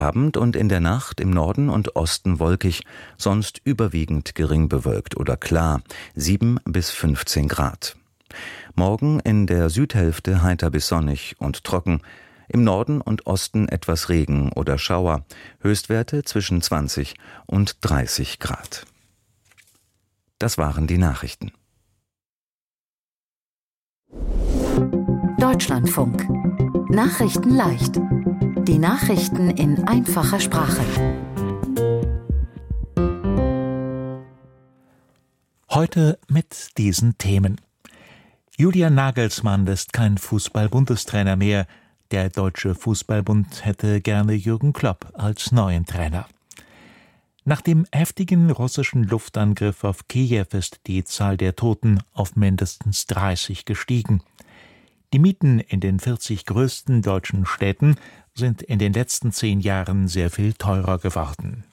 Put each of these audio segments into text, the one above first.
Abend und in der Nacht im Norden und Osten wolkig, sonst überwiegend gering bewölkt oder klar, 7 bis 15 Grad. Morgen in der Südhälfte heiter bis sonnig und trocken, im Norden und Osten etwas Regen oder Schauer, Höchstwerte zwischen 20 und 30 Grad. Das waren die Nachrichten. Deutschlandfunk. Nachrichten leicht. Die Nachrichten in einfacher Sprache. Heute mit diesen Themen. Julian Nagelsmann ist kein Fußball-Bundestrainer mehr. Der Deutsche Fußballbund hätte gerne Jürgen Klopp als neuen Trainer. Nach dem heftigen russischen Luftangriff auf Kiew ist die Zahl der Toten auf mindestens 30 gestiegen. Die Mieten in den 40 größten deutschen Städten sind in den letzten 10 Jahren sehr viel teurer geworden.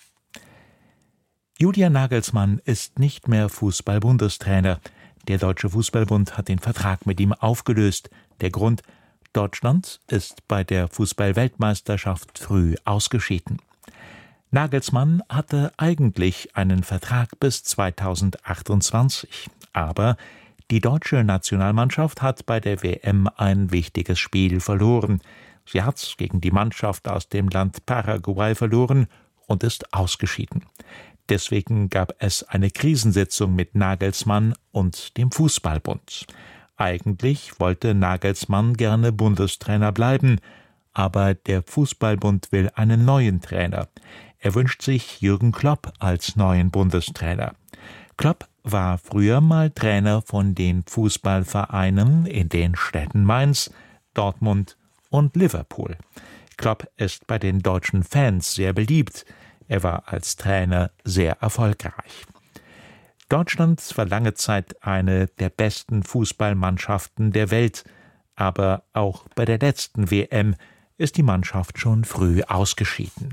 Julian Nagelsmann ist nicht mehr Fußball-Bundestrainer. Der Deutsche Fußballbund hat den Vertrag mit ihm aufgelöst. Der Grund: Deutschland ist bei der Fußball-Weltmeisterschaft früh ausgeschieden. Nagelsmann hatte eigentlich einen Vertrag bis 2028, aber die deutsche Nationalmannschaft hat bei der WM ein wichtiges Spiel verloren. Sie hat gegen die Mannschaft aus dem Land Paraguay verloren und ist ausgeschieden. Deswegen gab es eine Krisensitzung mit Nagelsmann und dem Fußballbund. Eigentlich wollte Nagelsmann gerne Bundestrainer bleiben, aber der Fußballbund will einen neuen Trainer. Er wünscht sich Jürgen Klopp als neuen Bundestrainer. Klopp war früher mal Trainer von den Fußballvereinen in den Städten Mainz, Dortmund und Liverpool. Klopp ist bei den deutschen Fans sehr beliebt. Er war als Trainer sehr erfolgreich. Deutschland war lange Zeit eine der besten Fußballmannschaften der Welt, aber auch bei der letzten WM ist die Mannschaft schon früh ausgeschieden.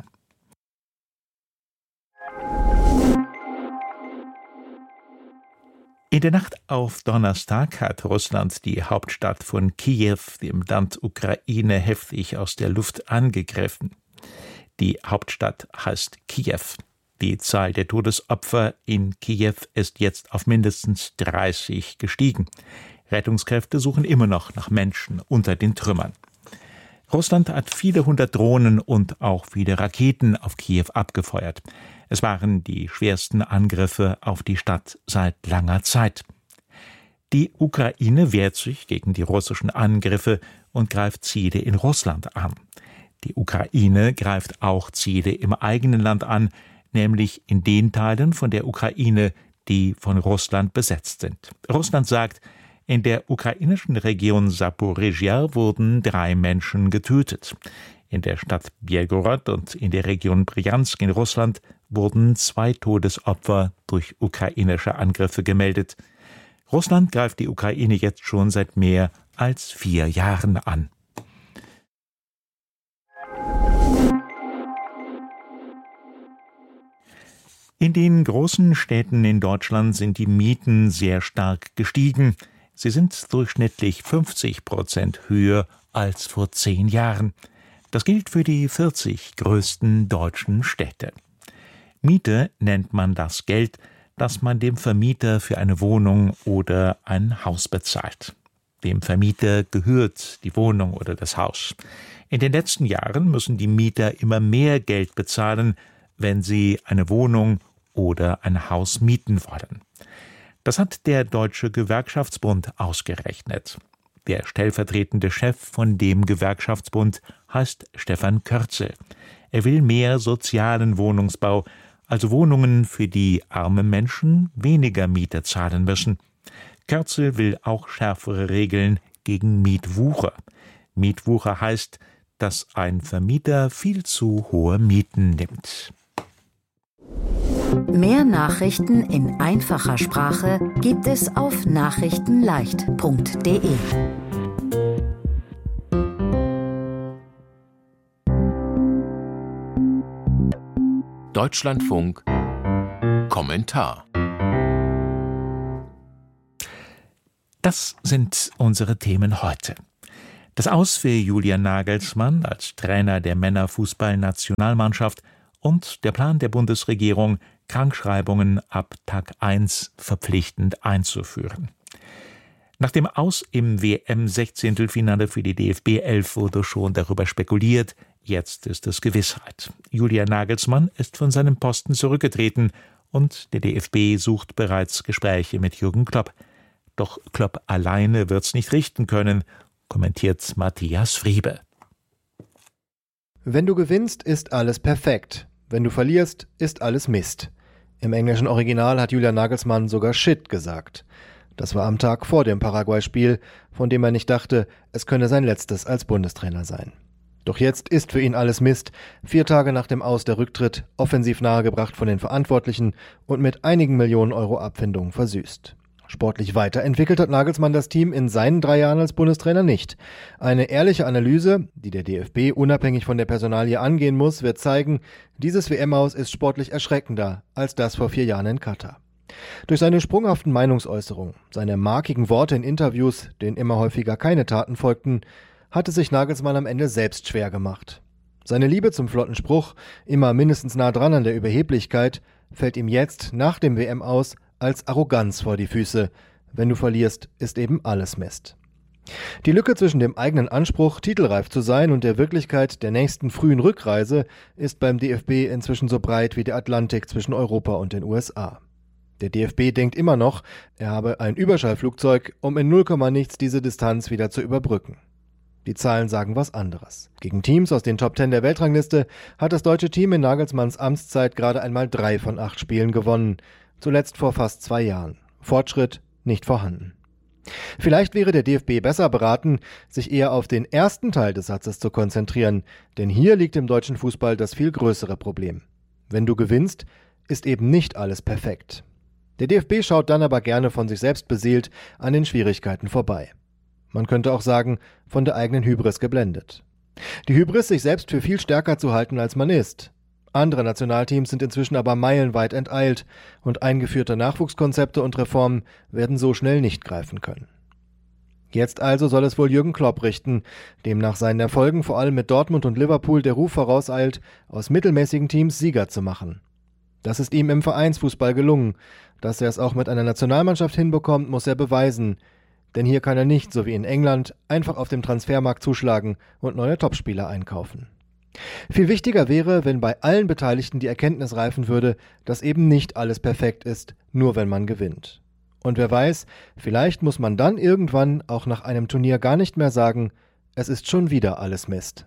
In der Nacht auf Donnerstag hat Russland die Hauptstadt von Kiew, dem Land Ukraine, heftig aus der Luft angegriffen. Die Hauptstadt heißt Kiew. Die Zahl der Todesopfer in Kiew ist jetzt auf mindestens 30 gestiegen. Rettungskräfte suchen immer noch nach Menschen unter den Trümmern. Russland hat viele hundert Drohnen und auch viele Raketen auf Kiew abgefeuert. Es waren die schwersten Angriffe auf die Stadt seit langer Zeit. Die Ukraine wehrt sich gegen die russischen Angriffe und greift Ziele in Russland an. Die Ukraine greift auch Ziele im eigenen Land an, nämlich in den Teilen von der Ukraine, die von Russland besetzt sind. Russland sagt, in der ukrainischen Region Saporischschja wurden 3 Menschen getötet. In der Stadt Belgorod und in der Region Brjansk in Russland wurden 2 Todesopfer durch ukrainische Angriffe gemeldet. Russland greift die Ukraine jetzt schon seit mehr als 4 Jahren an. In den großen Städten in Deutschland sind die Mieten sehr stark gestiegen. Sie sind durchschnittlich 50% höher als vor 10 Jahren. Das gilt für die 40 größten deutschen Städte. Miete nennt man das Geld, das man dem Vermieter für eine Wohnung oder ein Haus bezahlt. Dem Vermieter gehört die Wohnung oder das Haus. In den letzten Jahren müssen die Mieter immer mehr Geld bezahlen, wenn sie eine Wohnung oder ein Haus mieten wollen. Das hat der Deutsche Gewerkschaftsbund ausgerechnet. Der stellvertretende Chef von dem Gewerkschaftsbund heißt Stefan Körzel. Er will mehr sozialen Wohnungsbau, also Wohnungen, für die arme Menschen weniger Miete zahlen müssen. Körzel will auch schärfere Regeln gegen Mietwucher. Mietwucher heißt, dass ein Vermieter viel zu hohe Mieten nimmt. Mehr Nachrichten in einfacher Sprache gibt es auf nachrichtenleicht.de. Deutschlandfunk Kommentar. Das sind unsere Themen heute. Das Aus für Julian Nagelsmann als Trainer der Männerfußballnationalmannschaft und der Plan der Bundesregierung, Krankschreibungen ab Tag 1 verpflichtend einzuführen. Nach dem Aus im WM-16-Finale für die DFB 11 wurde schon darüber spekuliert, jetzt ist es Gewissheit. Julian Nagelsmann ist von seinem Posten zurückgetreten und der DFB sucht bereits Gespräche mit Jürgen Klopp. Doch Klopp alleine wird's nicht richten können, kommentiert Matthias Friebe. Wenn du gewinnst, ist alles perfekt. Wenn du verlierst, ist alles Mist. Im englischen Original hat Julian Nagelsmann sogar Shit gesagt. Das war am Tag vor dem Paraguay-Spiel, von dem er nicht dachte, es könne sein letztes als Bundestrainer sein. Doch jetzt ist für ihn alles Mist. 4 Tage nach dem Aus der Rücktritt, offensiv nahegebracht von den Verantwortlichen und mit einigen Millionen Euro Abfindung versüßt. Sportlich weiterentwickelt hat Nagelsmann das Team in seinen 3 Jahren als Bundestrainer nicht. Eine ehrliche Analyse, die der DFB unabhängig von der Personalie angehen muss, wird zeigen, dieses WM-Aus ist sportlich erschreckender als das vor 4 Jahren in Katar. Durch seine sprunghaften Meinungsäußerungen, seine markigen Worte in Interviews, denen immer häufiger keine Taten folgten, hatte sich Nagelsmann am Ende selbst schwer gemacht. Seine Liebe zum flotten Spruch, immer mindestens nah dran an der Überheblichkeit, fällt ihm jetzt nach dem WM-Aus als Arroganz vor die Füße. Wenn du verlierst, ist eben alles Mist. Die Lücke zwischen dem eigenen Anspruch, titelreif zu sein, und der Wirklichkeit der nächsten frühen Rückreise ist beim DFB inzwischen so breit wie der Atlantik zwischen Europa und den USA. Der DFB denkt immer noch, er habe ein Überschallflugzeug, um in 0, nichts diese Distanz wieder zu überbrücken. Die Zahlen sagen was anderes. Gegen Teams aus den Top 10 der Weltrangliste hat das deutsche Team in Nagelsmanns Amtszeit gerade einmal 3 von 8 Spielen gewonnen. Zuletzt vor fast 2 Jahren. Fortschritt nicht vorhanden. Vielleicht wäre der DFB besser beraten, sich eher auf den ersten Teil des Satzes zu konzentrieren, denn hier liegt im deutschen Fußball das viel größere Problem. Wenn du gewinnst, ist eben nicht alles perfekt. Der DFB schaut dann aber gerne von sich selbst beseelt an den Schwierigkeiten vorbei. Man könnte auch sagen, von der eigenen Hybris geblendet. Die Hybris, sich selbst für viel stärker zu halten, als man ist. Andere Nationalteams sind inzwischen aber meilenweit enteilt und eingeführte Nachwuchskonzepte und Reformen werden so schnell nicht greifen können. Jetzt also soll es wohl Jürgen Klopp richten, dem nach seinen Erfolgen vor allem mit Dortmund und Liverpool der Ruf vorauseilt, aus mittelmäßigen Teams Sieger zu machen. Das ist ihm im Vereinsfußball gelungen. Dass er es auch mit einer Nationalmannschaft hinbekommt, muss er beweisen. Denn hier kann er nicht, so wie in England, einfach auf dem Transfermarkt zuschlagen und neue Topspieler einkaufen. Viel wichtiger wäre, wenn bei allen Beteiligten die Erkenntnis reifen würde, dass eben nicht alles perfekt ist, nur wenn man gewinnt. Und wer weiß, vielleicht muss man dann irgendwann auch nach einem Turnier gar nicht mehr sagen, es ist schon wieder alles Mist.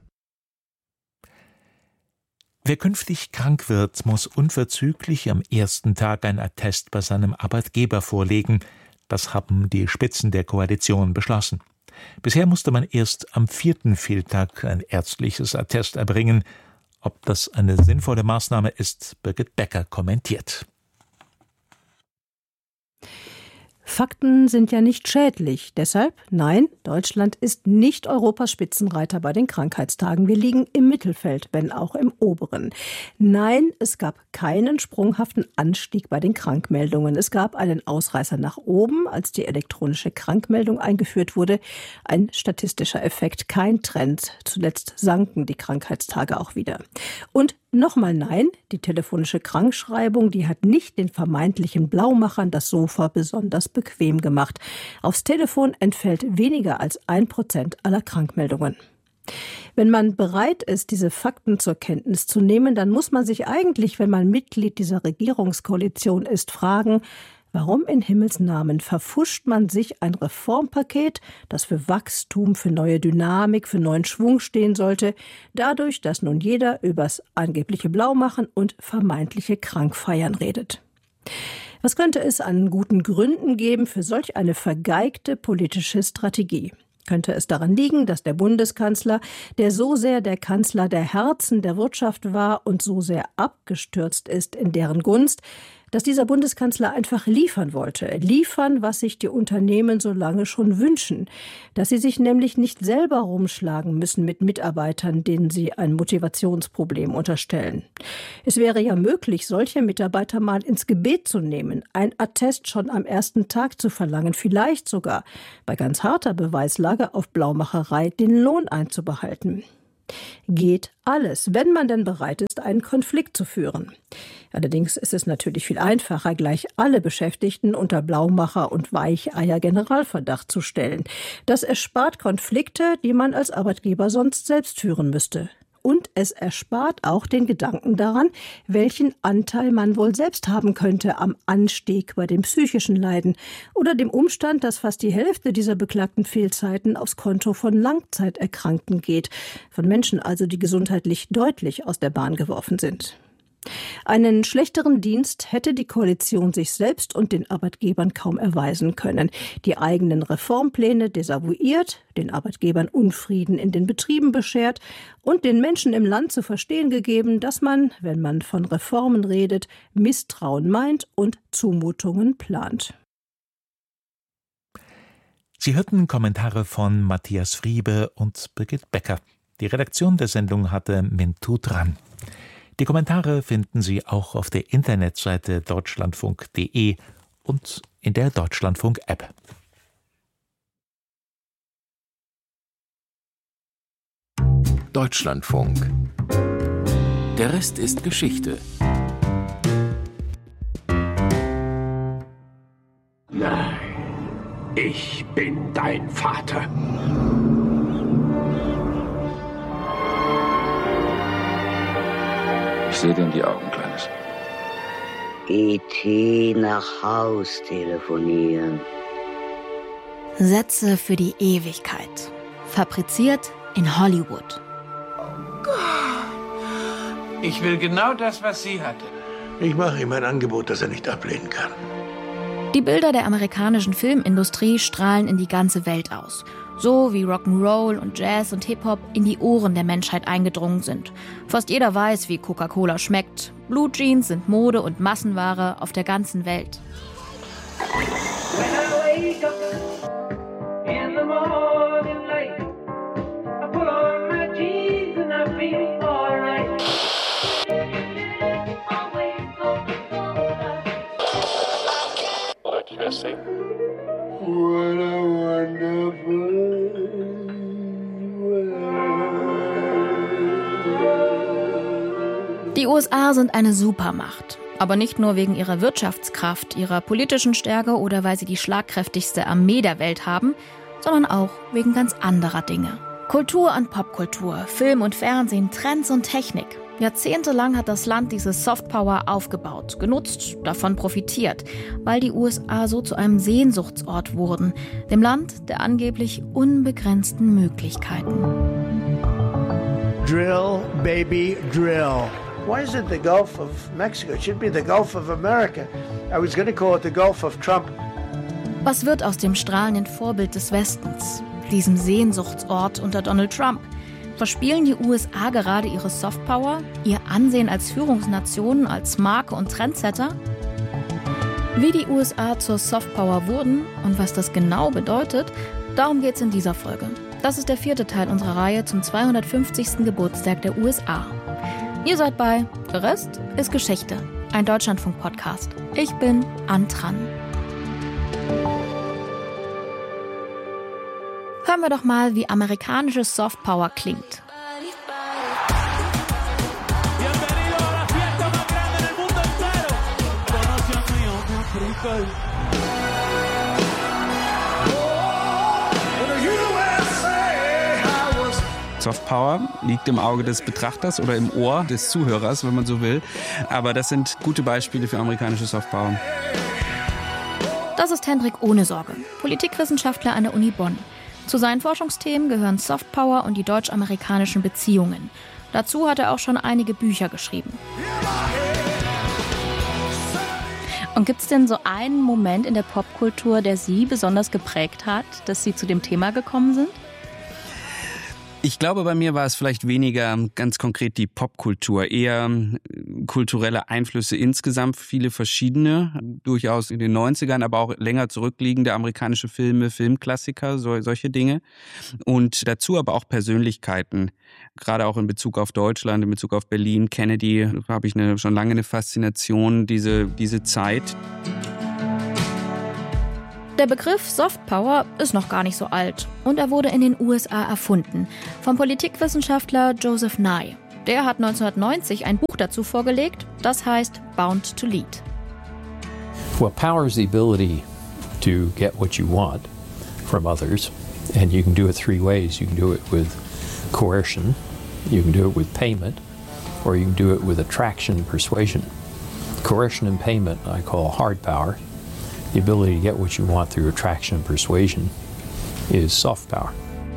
Wer künftig krank wird, muss unverzüglich am ersten Tag ein Attest bei seinem Arbeitgeber vorlegen. Das haben die Spitzen der Koalition beschlossen. Bisher musste man erst am 4. Fehltag ein ärztliches Attest erbringen. Ob das eine sinnvolle Maßnahme ist, Birgit Becker kommentiert. Fakten sind ja nicht schädlich. Deshalb, nein, Deutschland ist nicht Europas Spitzenreiter bei den Krankheitstagen. Wir liegen im Mittelfeld, wenn auch im oberen. Nein, es gab keinen sprunghaften Anstieg bei den Krankmeldungen. Es gab einen Ausreißer nach oben, als die elektronische Krankmeldung eingeführt wurde. Ein statistischer Effekt, kein Trend. Zuletzt sanken die Krankheitstage auch wieder. Und nochmal nein, die telefonische Krankschreibung, die hat nicht den vermeintlichen Blaumachern das Sofa besonders bequem gemacht. Aufs Telefon entfällt weniger als 1% aller Krankmeldungen. Wenn man bereit ist, diese Fakten zur Kenntnis zu nehmen, dann muss man sich eigentlich, wenn man Mitglied dieser Regierungskoalition ist, fragen, warum in Himmels Namen verpfuscht man sich ein Reformpaket, das für Wachstum, für neue Dynamik, für neuen Schwung stehen sollte, dadurch, dass nun jeder übers angebliche Blaumachen und vermeintliche Krankfeiern redet? Was könnte es an guten Gründen geben für solch eine vergeigte politische Strategie? Könnte es daran liegen, dass der Bundeskanzler, der so sehr der Kanzler der Herzen der Wirtschaft war und so sehr abgestürzt ist in deren Gunst, dass dieser Bundeskanzler einfach liefern wollte. Liefern, was sich die Unternehmen so lange schon wünschen. Dass sie sich nämlich nicht selber rumschlagen müssen mit Mitarbeitern, denen sie ein Motivationsproblem unterstellen. Es wäre ja möglich, solche Mitarbeiter mal ins Gebet zu nehmen, ein Attest schon am ersten Tag zu verlangen, vielleicht sogar bei ganz harter Beweislage auf Blaumacherei den Lohn einzubehalten. Geht alles, wenn man denn bereit ist, einen Konflikt zu führen. Allerdings ist es natürlich viel einfacher, gleich alle Beschäftigten unter Blaumacher- und Weicheier-Generalverdacht zu stellen. Das erspart Konflikte, die man als Arbeitgeber sonst selbst führen müsste. Und es erspart auch den Gedanken daran, welchen Anteil man wohl selbst haben könnte am Anstieg bei dem psychischen Leiden oder dem Umstand, dass fast die Hälfte dieser beklagten Fehlzeiten aufs Konto von Langzeiterkrankten geht, von Menschen also, die gesundheitlich deutlich aus der Bahn geworfen sind. Einen schlechteren Dienst hätte die Koalition sich selbst und den Arbeitgebern kaum erweisen können. Die eigenen Reformpläne desavouiert, den Arbeitgebern Unfrieden in den Betrieben beschert und den Menschen im Land zu verstehen gegeben, dass man, wenn man von Reformen redet, Misstrauen meint und Zumutungen plant. Sie hörten Kommentare von Matthias Friebe und Birgit Becker. Die Redaktion der Sendung hatte Mintu Tran. Die Kommentare finden Sie auch auf der Internetseite deutschlandfunk.de und in der Deutschlandfunk-App. Deutschlandfunk. Der Rest ist Geschichte. Nein, ich bin dein Vater. Ich sehe dir in die Augen, Kleines. E.T. nach Haus telefonieren. Sätze für die Ewigkeit. Fabriziert in Hollywood. Oh Gott. Ich will genau das, was sie hatte. Ich mache ihm ein Angebot, das er nicht ablehnen kann. Die Bilder der amerikanischen Filmindustrie strahlen in die ganze Welt aus. So wie Rock'n'Roll und Jazz und Hip-Hop in die Ohren der Menschheit eingedrungen sind. Fast jeder weiß, wie Coca-Cola schmeckt. Blue Jeans sind Mode und Massenware auf der ganzen Welt. What a wonderful Die USA sind eine Supermacht. Aber nicht nur wegen ihrer Wirtschaftskraft, ihrer politischen Stärke oder weil sie die schlagkräftigste Armee der Welt haben, sondern auch wegen ganz anderer Dinge. Kultur und Popkultur, Film und Fernsehen, Trends und Technik. Jahrzehntelang hat das Land diese Softpower aufgebaut, genutzt, davon profitiert, weil die USA so zu einem Sehnsuchtsort wurden, dem Land der angeblich unbegrenzten Möglichkeiten. Drill, baby, drill. Why is it the Gulf of Mexico? It should be the Gulf of America. I was going to call it the Gulf of Trump. Was wird aus dem strahlenden Vorbild des Westens, diesem Sehnsuchtsort unter Donald Trump? Verspielen die USA gerade ihre Softpower, ihr Ansehen als Führungsnation, als Marke und Trendsetter? Wie die USA zur Softpower wurden und was das genau bedeutet, darum geht's in dieser Folge. Das ist der 4. Teil unserer Reihe zum 250. Geburtstag der USA. Ihr seid bei Der Rest ist Geschichte, ein Deutschlandfunk-Podcast. Ich bin Ann Tran. Hören wir doch mal, wie amerikanische Softpower klingt. Softpower liegt im Auge des Betrachters oder im Ohr des Zuhörers, wenn man so will. Aber das sind gute Beispiele für amerikanische Softpower. Das ist Hendrik Ohnesorge, Politikwissenschaftler an der Uni Bonn. Zu seinen Forschungsthemen gehören Softpower und die deutsch-amerikanischen Beziehungen. Dazu hat er auch schon einige Bücher geschrieben. Und gibt es denn so einen Moment in der Popkultur, der Sie besonders geprägt hat, dass Sie zu dem Thema gekommen sind? Ich glaube, bei mir war es vielleicht weniger ganz konkret die Popkultur, eher kulturelle Einflüsse insgesamt, viele verschiedene, durchaus in den 90ern, aber auch länger zurückliegende amerikanische Filme, Filmklassiker, solche Dinge. Und dazu aber auch Persönlichkeiten, gerade auch in Bezug auf Deutschland, in Bezug auf Berlin, Kennedy, habe ich schon lange eine Faszination, diese Zeit. Der Begriff Soft Power ist noch gar nicht so alt und er wurde in den USA erfunden vom Politikwissenschaftler Joseph Nye. Der hat 1990 ein Buch dazu vorgelegt, das heißt Bound to Lead. Well, power is the ability to get what you want from others, and you can do it three ways. You can do it with coercion, you can do it with payment, or you can do it with attraction and persuasion. Coercion and payment I call hard power. The ability to get what you want through attraction and persuasion is soft power.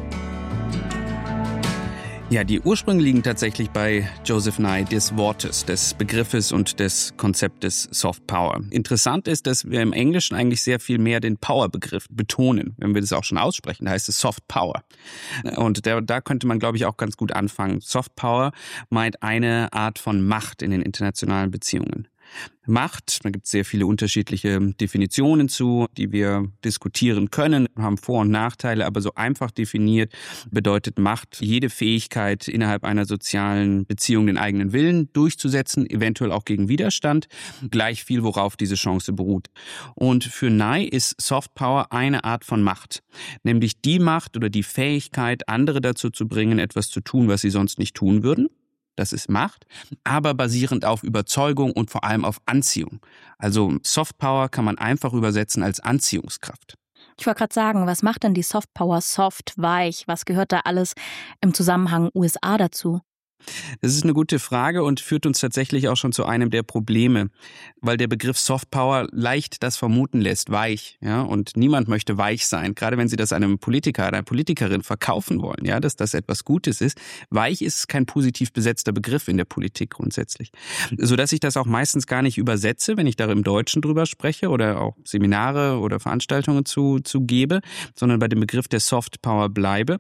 Ja, die Ursprünge liegen tatsächlich bei Joseph Nye, des Wortes, des Begriffes und des Konzeptes Soft Power. Interessant ist, dass wir im Englischen eigentlich sehr viel mehr den Power-Begriff betonen. Wenn wir das auch schon aussprechen, da heißt es Soft Power. Und da könnte man, glaube ich, auch ganz gut anfangen. Soft Power meint eine Art von Macht in den internationalen Beziehungen. Macht, da gibt es sehr viele unterschiedliche Definitionen zu, die wir diskutieren können, haben Vor- und Nachteile, aber so einfach definiert bedeutet Macht jede Fähigkeit, innerhalb einer sozialen Beziehung den eigenen Willen durchzusetzen, eventuell auch gegen Widerstand, gleich viel, worauf diese Chance beruht. Und für Nye ist Soft Power eine Art von Macht, nämlich die Macht oder die Fähigkeit, andere dazu zu bringen, etwas zu tun, was sie sonst nicht tun würden. Das ist Macht, aber basierend auf Überzeugung und vor allem auf Anziehung. Also Soft Power kann man einfach übersetzen als Anziehungskraft. Ich wollte gerade sagen, was macht denn die Soft Power soft, weich? Was gehört da alles im Zusammenhang USA dazu? Das ist eine gute Frage und führt uns tatsächlich auch schon zu einem der Probleme, weil der Begriff Soft Power leicht das vermuten lässt, weich, ja, und niemand möchte weich sein, gerade wenn Sie das einem Politiker, einer Politikerin verkaufen wollen, ja, dass das etwas Gutes ist. Weich ist kein positiv besetzter Begriff in der Politik grundsätzlich, sodass ich das auch meistens gar nicht übersetze, wenn ich da im Deutschen drüber spreche oder auch Seminare oder Veranstaltungen zu gebe, sondern bei dem Begriff der Soft Power bleibe.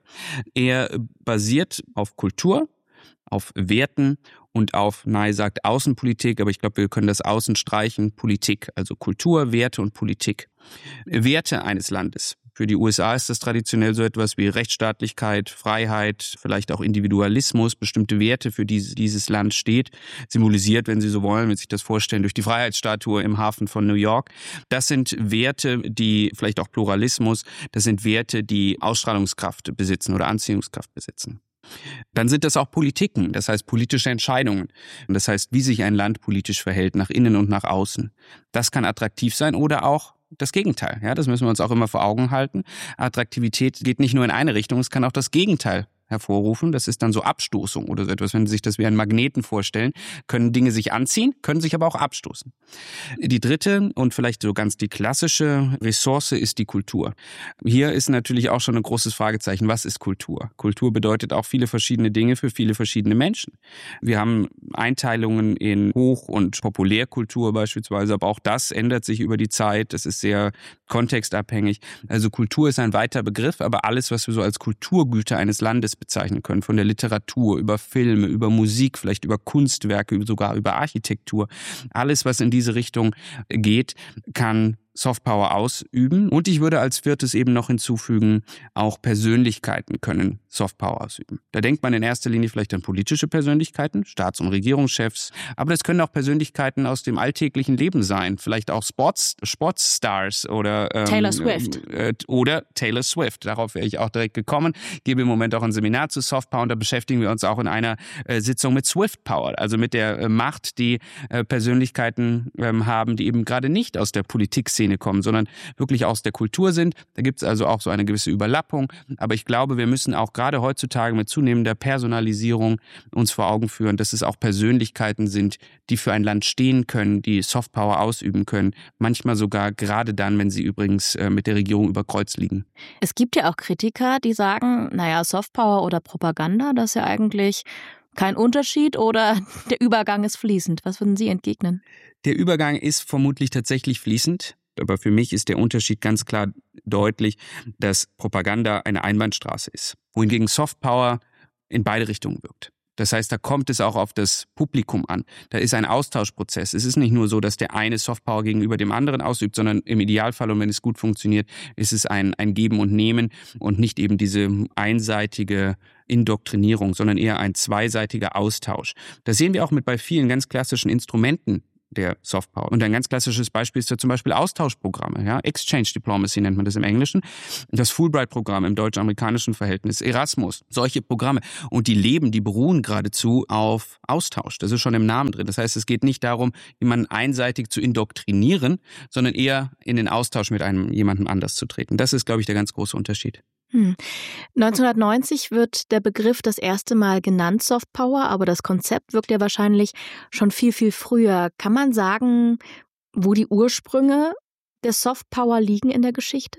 Er basiert auf Kultur, auf Werten und auf, Nye sagt Außenpolitik, aber ich glaube, wir können das Außen streichen, Politik, also Kultur, Werte und Politik. Werte eines Landes. Für die USA ist das traditionell so etwas wie Rechtsstaatlichkeit, Freiheit, vielleicht auch Individualismus, bestimmte Werte, für die dieses Land steht, symbolisiert, wenn Sie so wollen, wenn Sie sich das vorstellen, durch die Freiheitsstatue im Hafen von New York. Das sind Werte, die, vielleicht auch Pluralismus, das sind Werte, die Ausstrahlungskraft besitzen oder Anziehungskraft besitzen. Dann sind das auch Politiken, das heißt politische Entscheidungen. Das heißt, wie sich ein Land politisch verhält, nach innen und nach außen. Das kann attraktiv sein oder auch das Gegenteil. Ja, das müssen wir uns auch immer vor Augen halten. Attraktivität geht nicht nur in eine Richtung, es kann auch das Gegenteil hervorrufen. Das ist dann so Abstoßung oder so etwas. Wenn Sie sich das wie einen Magneten vorstellen, können Dinge sich anziehen, können sich aber auch abstoßen. Die dritte und vielleicht so ganz die klassische Ressource ist die Kultur. Hier ist natürlich auch schon ein großes Fragezeichen. Was ist Kultur? Kultur bedeutet auch viele verschiedene Dinge für viele verschiedene Menschen. Wir haben Einteilungen in Hoch- und Populärkultur beispielsweise, aber auch das ändert sich über die Zeit. Das ist sehr kontextabhängig. Also Kultur ist ein weiter Begriff, aber alles, was wir so als Kulturgüter eines Landes bezeichnen können, von der Literatur, über Filme, über Musik, vielleicht über Kunstwerke, sogar über Architektur. Alles, was in diese Richtung geht, kann Softpower ausüben. Und ich würde als viertes eben noch hinzufügen, auch Persönlichkeiten können Softpower ausüben. Da denkt man in erster Linie vielleicht an politische Persönlichkeiten, Staats- und Regierungschefs, aber das können auch Persönlichkeiten aus dem alltäglichen Leben sein, vielleicht auch Sportsstars oder Taylor Swift. Oder Taylor Swift. Darauf wäre ich auch direkt gekommen. Ich gebe im Moment auch ein Seminar zu Softpower und da beschäftigen wir uns auch in einer Sitzung mit Swift Power, also mit der Macht, die Persönlichkeiten haben, die eben gerade nicht aus der Politikszene kommen, sondern wirklich aus der Kultur sind. Da gibt es also auch so eine gewisse Überlappung. Aber ich glaube, wir müssen auch gerade heutzutage mit zunehmender Personalisierung uns vor Augen führen, dass es auch Persönlichkeiten sind, die für ein Land stehen können, die Softpower ausüben können. Manchmal sogar gerade dann, wenn sie übrigens mit der Regierung über Kreuz liegen. Es gibt ja auch Kritiker, die sagen, naja, Softpower oder Propaganda, das ist ja eigentlich kein Unterschied oder der Übergang ist fließend. Was würden Sie entgegnen? Der Übergang ist vermutlich tatsächlich fließend. Aber für mich ist der Unterschied ganz klar deutlich, dass Propaganda eine Einbahnstraße ist. Wohingegen Softpower in beide Richtungen wirkt. Das heißt, da kommt es auch auf das Publikum an. Da ist ein Austauschprozess. Es ist nicht nur so, dass der eine Softpower gegenüber dem anderen ausübt, sondern im Idealfall, und wenn es gut funktioniert, ist es ein Geben und Nehmen und nicht eben diese einseitige Indoktrinierung, sondern eher ein zweiseitiger Austausch. Das sehen wir auch bei vielen ganz klassischen Instrumenten der Softpower. Und ein ganz klassisches Beispiel ist ja zum Beispiel Austauschprogramme. Ja? Exchange Diplomacy nennt man das im Englischen. Das Fulbright-Programm im deutsch-amerikanischen Verhältnis, Erasmus, solche Programme. Und die beruhen geradezu auf Austausch. Das ist schon im Namen drin. Das heißt, es geht nicht darum, jemanden einseitig zu indoktrinieren, sondern eher in den Austausch mit jemandem anders zu treten. Das ist, glaube ich, der ganz große Unterschied. 1990 wird der Begriff das erste Mal genannt, Softpower, aber das Konzept wirkt ja wahrscheinlich schon viel, viel früher. Kann man sagen, wo die Ursprünge der Softpower liegen in der Geschichte?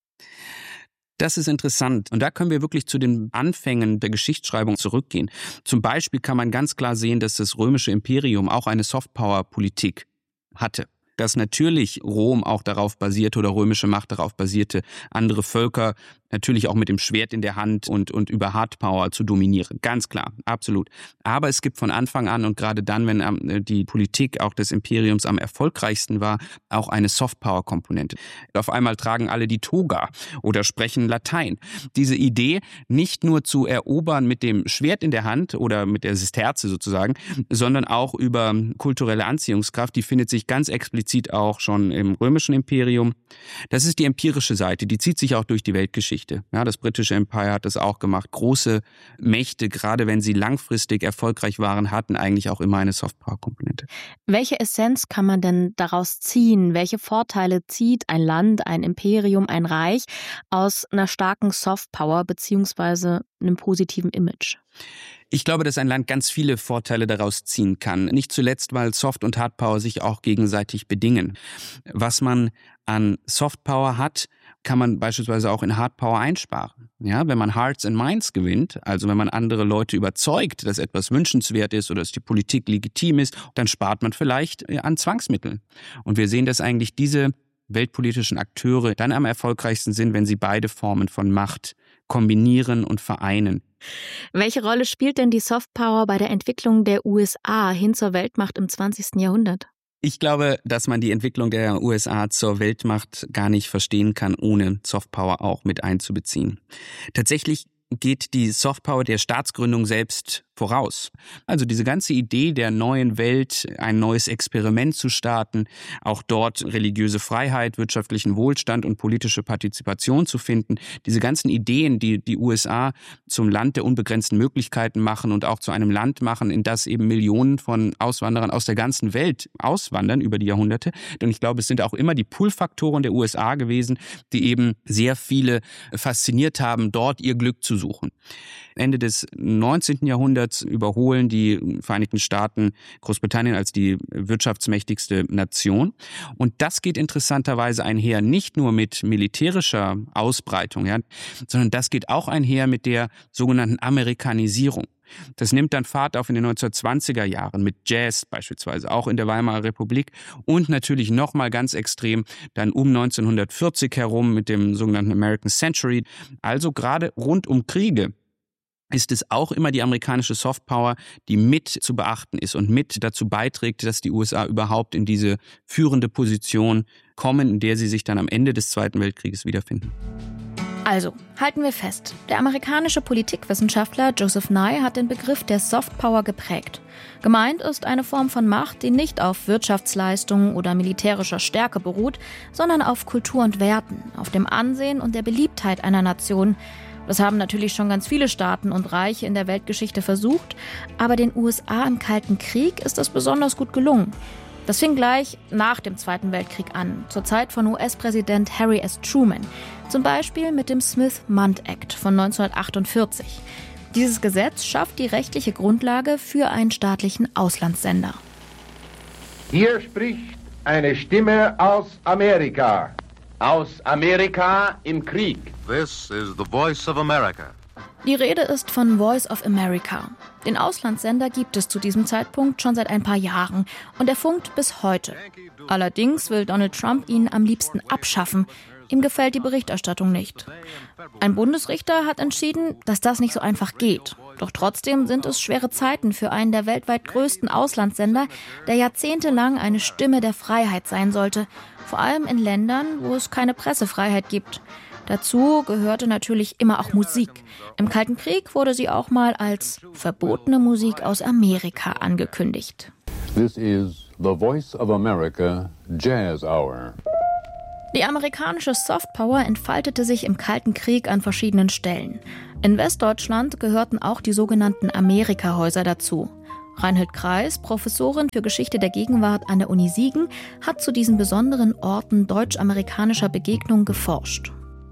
Das ist interessant. Und da können wir wirklich zu den Anfängen der Geschichtsschreibung zurückgehen. Zum Beispiel kann man ganz klar sehen, dass das römische Imperium auch eine Softpower-Politik hatte. Dass natürlich Rom auch darauf basierte oder römische Macht darauf basierte, andere Völker natürlich auch mit dem Schwert in der Hand und über Hardpower zu dominieren. Ganz klar, absolut. Aber es gibt von Anfang an und gerade dann, wenn die Politik auch des Imperiums am erfolgreichsten war, auch eine Softpower-Komponente. Auf einmal tragen alle die Toga oder sprechen Latein. Diese Idee, nicht nur zu erobern mit dem Schwert in der Hand oder mit der Sesterze sozusagen, sondern auch über kulturelle Anziehungskraft, die findet sich ganz explizit auch schon im römischen Imperium. Das ist die empirische Seite, die zieht sich auch durch die Weltgeschichte. Ja, das britische Empire hat das auch gemacht. Große Mächte, gerade wenn sie langfristig erfolgreich waren, hatten eigentlich auch immer eine Softpower-Komponente. Welche Essenz kann man denn daraus ziehen? Welche Vorteile zieht ein Land, ein Imperium, ein Reich aus einer starken Softpower bzw. einem positiven Image? Ich glaube, dass ein Land ganz viele Vorteile daraus ziehen kann. Nicht zuletzt, weil Soft- und Hardpower sich auch gegenseitig bedingen. Was man an Softpower hat, kann man beispielsweise auch in Hardpower einsparen. Ja, wenn man Hearts and Minds gewinnt, also wenn man andere Leute überzeugt, dass etwas wünschenswert ist oder dass die Politik legitim ist, dann spart man vielleicht an Zwangsmitteln. Und wir sehen, dass eigentlich diese weltpolitischen Akteure dann am erfolgreichsten sind, wenn sie beide Formen von Macht kombinieren und vereinen. Welche Rolle spielt denn die Softpower bei der Entwicklung der USA hin zur Weltmacht im 20. Jahrhundert? Ich glaube, dass man die Entwicklung der USA zur Weltmacht gar nicht verstehen kann, ohne Softpower auch mit einzubeziehen. Tatsächlich geht die Softpower der Staatsgründung selbst voraus. Also diese ganze Idee der neuen Welt, ein neues Experiment zu starten, auch dort religiöse Freiheit, wirtschaftlichen Wohlstand und politische Partizipation zu finden, diese ganzen Ideen, die die USA zum Land der unbegrenzten Möglichkeiten machen und auch zu einem Land machen, in das eben Millionen von Auswanderern aus der ganzen Welt auswandern über die Jahrhunderte. Und ich glaube, es sind auch immer die Pull-Faktoren der USA gewesen, die eben sehr viele fasziniert haben, dort ihr Glück zu suchen. Ende des 19. Jahrhunderts überholen die Vereinigten Staaten Großbritannien als die wirtschaftsmächtigste Nation. Und das geht interessanterweise einher nicht nur mit militärischer Ausbreitung, ja, sondern das geht auch einher mit der sogenannten Amerikanisierung. Das nimmt dann Fahrt auf in den 1920er Jahren mit Jazz beispielsweise, auch in der Weimarer Republik und natürlich nochmal ganz extrem dann um 1940 herum mit dem sogenannten American Century. Also gerade rund um Kriege ist es auch immer die amerikanische Softpower, die mit zu beachten ist und mit dazu beiträgt, dass die USA überhaupt in diese führende Position kommen, in der sie sich dann am Ende des Zweiten Weltkrieges wiederfinden. Also, halten wir fest. Der amerikanische Politikwissenschaftler Joseph Nye hat den Begriff der Softpower geprägt. Gemeint ist eine Form von Macht, die nicht auf Wirtschaftsleistung oder militärischer Stärke beruht, sondern auf Kultur und Werten, auf dem Ansehen und der Beliebtheit einer Nation. Das haben natürlich schon ganz viele Staaten und Reiche in der Weltgeschichte versucht, aber den USA im Kalten Krieg ist das besonders gut gelungen. Das fing gleich nach dem Zweiten Weltkrieg an, zur Zeit von US-Präsident Harry S. Truman, zum Beispiel mit dem Smith-Mundt Act von 1948. Dieses Gesetz schafft die rechtliche Grundlage für einen staatlichen Auslandssender. Hier spricht eine Stimme aus Amerika. Aus Amerika im Krieg. This is the voice of America. Die Rede ist von Voice of America. Den Auslandssender gibt es zu diesem Zeitpunkt schon seit ein paar Jahren und er funkt bis heute. Allerdings will Donald Trump ihn am liebsten abschaffen. Ihm gefällt die Berichterstattung nicht. Ein Bundesrichter hat entschieden, dass das nicht so einfach geht. Doch trotzdem sind es schwere Zeiten für einen der weltweit größten Auslandssender, der jahrzehntelang eine Stimme der Freiheit sein sollte. Vor allem in Ländern, wo es keine Pressefreiheit gibt. Dazu gehörte natürlich immer auch Musik. Im Kalten Krieg wurde sie auch mal als verbotene Musik aus Amerika angekündigt. This is the Voice of America Jazz Hour. Die amerikanische Softpower entfaltete sich im Kalten Krieg an verschiedenen Stellen. In Westdeutschland gehörten auch die sogenannten Amerika-Häuser dazu. Reinhild Kreis, Professorin für Geschichte der Gegenwart an der Uni Siegen, hat zu diesen besonderen Orten deutsch-amerikanischer Begegnung geforscht.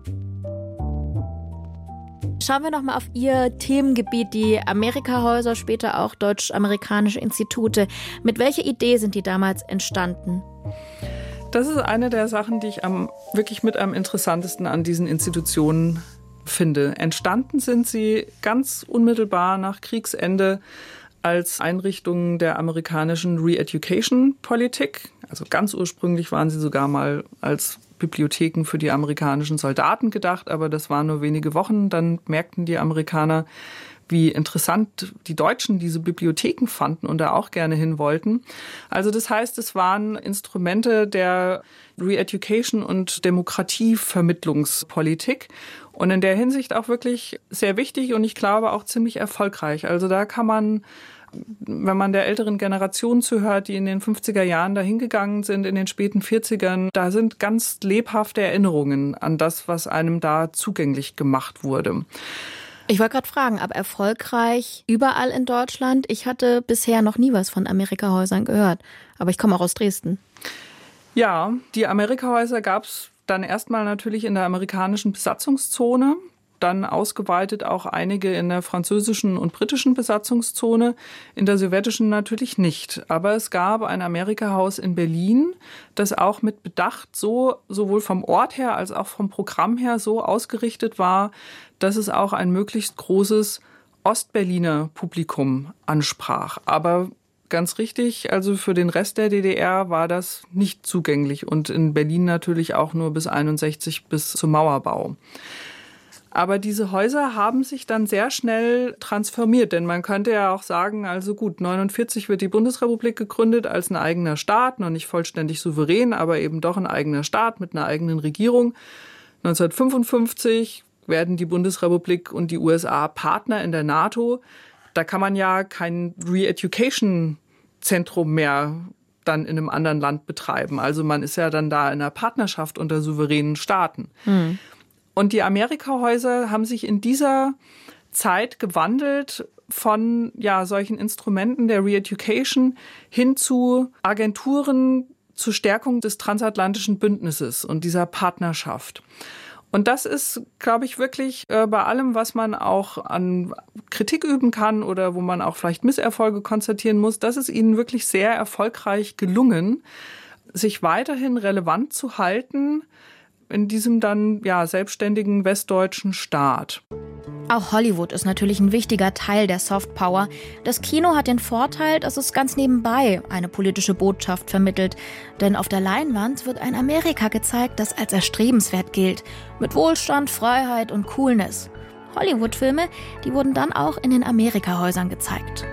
Schauen wir nochmal auf Ihr Themengebiet, die Amerika-Häuser, später auch deutsch-amerikanische Institute. Mit welcher Idee sind die damals entstanden? Das ist eine der Sachen, die ich wirklich mit am interessantesten an diesen Institutionen finde. Entstanden sind sie ganz unmittelbar nach Kriegsende als Einrichtungen der amerikanischen Re-Education-Politik. Also ganz ursprünglich waren sie sogar mal als Bibliotheken für die amerikanischen Soldaten gedacht, aber das waren nur wenige Wochen. Dann merkten die Amerikaner, wie interessant die Deutschen diese Bibliotheken fanden und da auch gerne hin wollten. Also das heißt, es waren Instrumente der Re-Education und Demokratievermittlungspolitik und in der Hinsicht auch wirklich sehr wichtig und ich glaube auch ziemlich erfolgreich. Also da kann man, wenn man der älteren Generation zuhört, die in den 50er Jahren dahin gegangen sind, in den späten 40ern, da sind ganz lebhafte Erinnerungen an das, was einem da zugänglich gemacht wurde. Ich wollte gerade fragen, aber erfolgreich überall in Deutschland? Ich hatte bisher noch nie was von Amerika-Häusern gehört, aber ich komme auch aus Dresden. Ja, die Amerika-Häuser gab es dann erstmal natürlich in der amerikanischen Besatzungszone, dann ausgeweitet auch einige in der französischen und britischen Besatzungszone, in der sowjetischen natürlich nicht. Aber es gab ein Amerika-Haus in Berlin, das auch mit Bedacht so sowohl vom Ort her als auch vom Programm her so ausgerichtet war, dass es auch ein möglichst großes Ostberliner Publikum ansprach. Aber ganz richtig, also für den Rest der DDR war das nicht zugänglich und in Berlin natürlich auch nur bis 1961, bis zum Mauerbau. Aber diese Häuser haben sich dann sehr schnell transformiert, denn man könnte ja auch sagen, also gut, 1949 wird die Bundesrepublik gegründet als ein eigener Staat, noch nicht vollständig souverän, aber eben doch ein eigener Staat mit einer eigenen Regierung. 1955 werden die Bundesrepublik und die USA Partner in der NATO. Da kann man ja kein Re-Education-Zentrum mehr dann in einem anderen Land betreiben. Also man ist ja dann da in einer Partnerschaft unter souveränen Staaten. Und die Amerika-Häuser haben sich in dieser Zeit gewandelt von solchen Instrumenten der Re-Education hin zu Agenturen zur Stärkung des transatlantischen Bündnisses und dieser Partnerschaft. Und das ist, glaube ich, wirklich bei allem, was man auch an Kritik üben kann oder wo man auch vielleicht Misserfolge konstatieren muss, das ist ihnen wirklich sehr erfolgreich gelungen, sich weiterhin relevant zu halten in diesem dann selbstständigen westdeutschen Staat. Auch Hollywood ist natürlich ein wichtiger Teil der Softpower. Das Kino hat den Vorteil, dass es ganz nebenbei eine politische Botschaft vermittelt. Denn auf der Leinwand wird ein Amerika gezeigt, das als erstrebenswert gilt. Mit Wohlstand, Freiheit und Coolness. Hollywood-Filme, die wurden dann auch in den Amerika-Häusern gezeigt.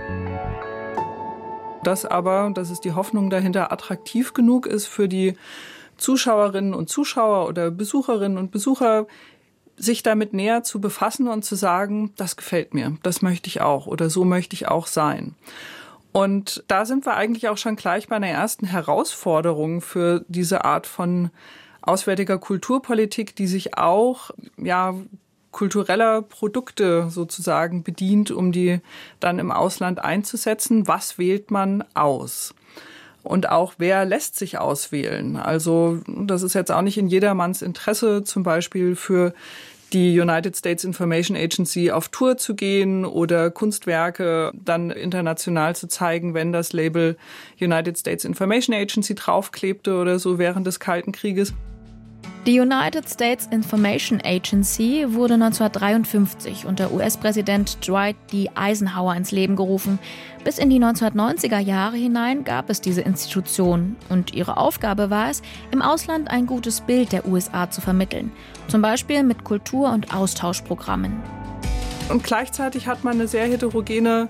Das ist die Hoffnung dahinter, attraktiv genug ist für die Zuschauerinnen und Zuschauer oder Besucherinnen und Besucher, sich damit näher zu befassen und zu sagen, das gefällt mir, das möchte ich auch oder so möchte ich auch sein. Und da sind wir eigentlich auch schon gleich bei einer ersten Herausforderung für diese Art von auswärtiger Kulturpolitik, die sich auch kultureller Produkte sozusagen bedient, um die dann im Ausland einzusetzen. Was wählt man aus? Und auch, wer lässt sich auswählen? Also das ist jetzt auch nicht in jedermanns Interesse, zum Beispiel für die United States Information Agency auf Tour zu gehen oder Kunstwerke dann international zu zeigen, wenn das Label United States Information Agency draufklebte oder so während des Kalten Krieges. Die United States Information Agency wurde 1953 unter US-Präsident Dwight D. Eisenhower ins Leben gerufen. Bis in die 1990er Jahre hinein gab es diese Institution und ihre Aufgabe war es, im Ausland ein gutes Bild der USA zu vermitteln, zum Beispiel mit Kultur- und Austauschprogrammen. Und gleichzeitig hat man eine sehr heterogene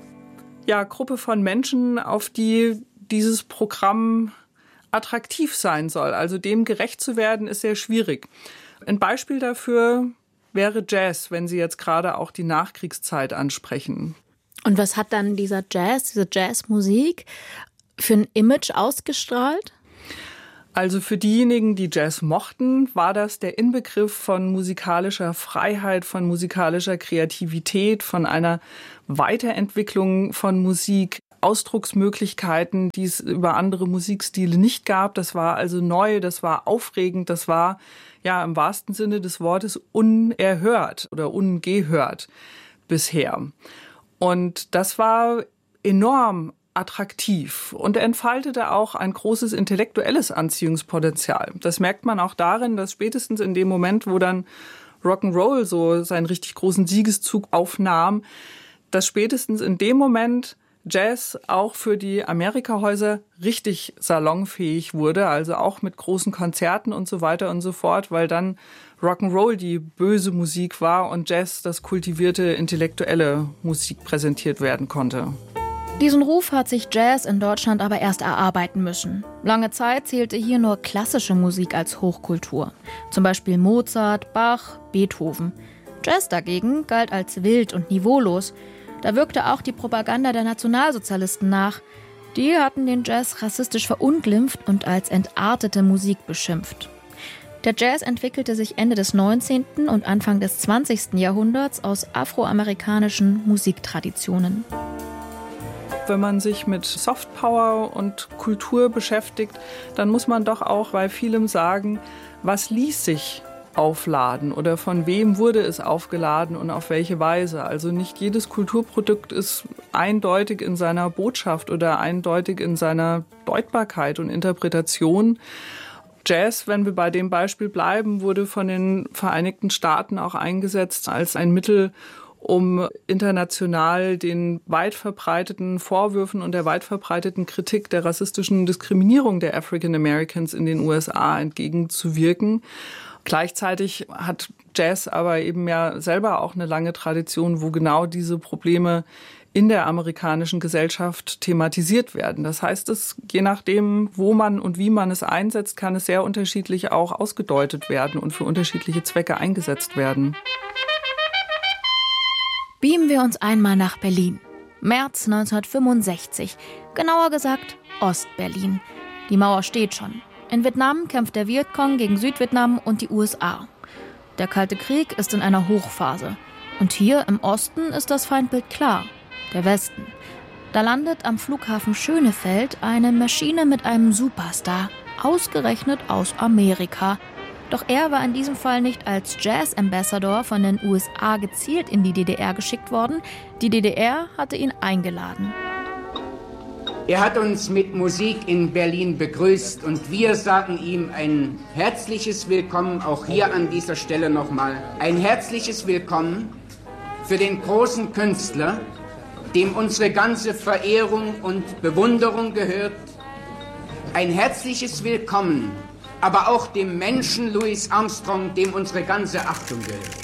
Gruppe von Menschen, auf die dieses Programm attraktiv sein soll. Also dem gerecht zu werden, ist sehr schwierig. Ein Beispiel dafür wäre Jazz, wenn Sie jetzt gerade auch die Nachkriegszeit ansprechen. Und was hat dann dieser Jazz, diese Jazzmusik für ein Image ausgestrahlt? Also für diejenigen, die Jazz mochten, war das der Inbegriff von musikalischer Freiheit, von musikalischer Kreativität, von einer Weiterentwicklung von Musik, Ausdrucksmöglichkeiten, die es über andere Musikstile nicht gab. Das war also neu, das war aufregend, das war im wahrsten Sinne des Wortes unerhört oder ungehört bisher. Und das war enorm attraktiv und entfaltete auch ein großes intellektuelles Anziehungspotenzial. Das merkt man auch darin, dass spätestens in dem Moment, wo dann Rock'n'Roll so seinen richtig großen Siegeszug aufnahm, dass spätestens in dem Moment Jazz auch für die Amerikahäuser richtig salonfähig wurde, also auch mit großen Konzerten und so weiter und so fort, weil dann Rock'n'Roll die böse Musik war und Jazz das kultivierte intellektuelle Musik präsentiert werden konnte. Diesen Ruf hat sich Jazz in Deutschland aber erst erarbeiten müssen. Lange Zeit zählte hier nur klassische Musik als Hochkultur. Zum Beispiel Mozart, Bach, Beethoven. Jazz dagegen galt als wild und niveaulos. Da wirkte auch die Propaganda der Nationalsozialisten nach. Die hatten den Jazz rassistisch verunglimpft und als entartete Musik beschimpft. Der Jazz entwickelte sich Ende des 19. und Anfang des 20. Jahrhunderts aus afroamerikanischen Musiktraditionen. Wenn man sich mit Softpower und Kultur beschäftigt, dann muss man doch auch bei vielem sagen, was ließ sich aufladen oder von wem wurde es aufgeladen und auf welche Weise. Also nicht jedes Kulturprodukt ist eindeutig in seiner Botschaft oder eindeutig in seiner Deutbarkeit und Interpretation. Jazz, wenn wir bei dem Beispiel bleiben, wurde von den Vereinigten Staaten auch eingesetzt als ein Mittel, um international den weit verbreiteten Vorwürfen und der weit verbreiteten Kritik der rassistischen Diskriminierung der African Americans in den USA entgegenzuwirken. Gleichzeitig hat Jazz aber eben selber auch eine lange Tradition, wo genau diese Probleme in der amerikanischen Gesellschaft thematisiert werden. Das heißt, je nachdem, wo man und wie man es einsetzt, kann es sehr unterschiedlich auch ausgedeutet werden und für unterschiedliche Zwecke eingesetzt werden. Beamen wir uns einmal nach Berlin. März 1965, genauer gesagt Ostberlin. Die Mauer steht schon. In Vietnam kämpft der Vietcong gegen Südvietnam und die USA. Der Kalte Krieg ist in einer Hochphase. Und hier im Osten ist das Feindbild klar, der Westen. Da landet am Flughafen Schönefeld eine Maschine mit einem Superstar, ausgerechnet aus Amerika. Doch er war in diesem Fall nicht als Jazz-Ambassador von den USA gezielt in die DDR geschickt worden. Die DDR hatte ihn eingeladen. Er hat uns mit Musik in Berlin begrüßt und wir sagen ihm ein herzliches Willkommen, auch hier an dieser Stelle nochmal. Ein herzliches Willkommen für den großen Künstler, dem unsere ganze Verehrung und Bewunderung gehört. Ein herzliches Willkommen, aber auch dem Menschen Louis Armstrong, dem unsere ganze Achtung gilt.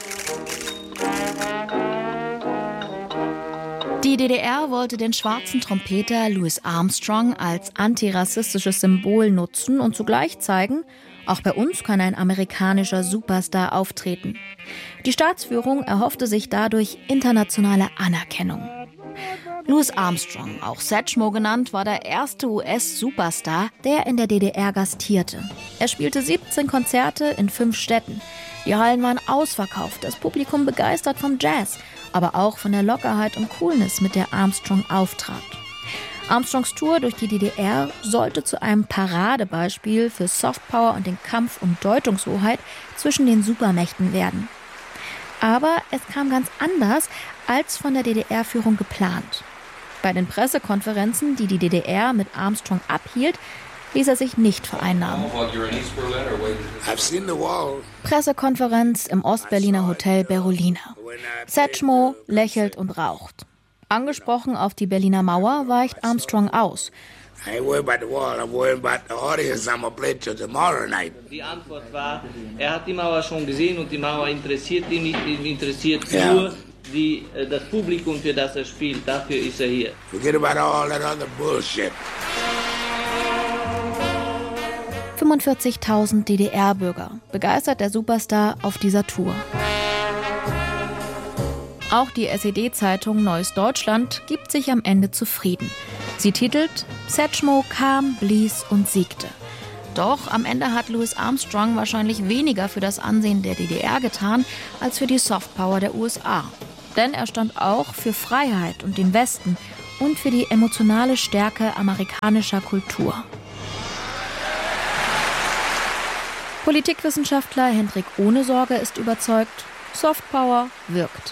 Die DDR wollte den schwarzen Trompeter Louis Armstrong als antirassistisches Symbol nutzen und zugleich zeigen, auch bei uns kann ein amerikanischer Superstar auftreten. Die Staatsführung erhoffte sich dadurch internationale Anerkennung. Louis Armstrong, auch Satchmo genannt, war der erste US-Superstar, der in der DDR gastierte. Er spielte 17 Konzerte in 5 Städten. Die Hallen waren ausverkauft, das Publikum begeistert vom Jazz, aber auch von der Lockerheit und Coolness, mit der Armstrong auftrat. Armstrongs Tour durch die DDR sollte zu einem Paradebeispiel für Softpower und den Kampf um Deutungshoheit zwischen den Supermächten werden. Aber es kam ganz anders als von der DDR-Führung geplant. Bei den Pressekonferenzen, die die DDR mit Armstrong abhielt, ließ er sich nicht vereinnahmen. Pressekonferenz im Ostberliner Hotel Berolina. Satchmo lächelt und raucht. Angesprochen auf die Berliner Mauer weicht Armstrong aus. Die Antwort war, er hat die Mauer schon gesehen und die Mauer interessiert ihn nicht, ihn interessiert nur das Publikum, für das er spielt. Dafür ist er hier. Forget about all that other bullshit. 45.000 DDR-Bürger, begeistert der Superstar auf dieser Tour. Auch die SED-Zeitung Neues Deutschland gibt sich am Ende zufrieden. Sie titelt: Satchmo kam, blies und siegte. Doch am Ende hat Louis Armstrong wahrscheinlich weniger für das Ansehen der DDR getan, als für die Softpower der USA. Denn er stand auch für Freiheit und den Westen und für die emotionale Stärke amerikanischer Kultur. Politikwissenschaftler Hendrik Ohnesorge ist überzeugt, Softpower wirkt.